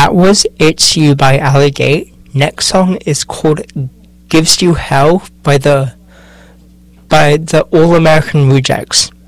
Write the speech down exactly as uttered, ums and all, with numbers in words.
That was It's You by Alligate. Next song is called Gives You Hell by the by the All American Rejects.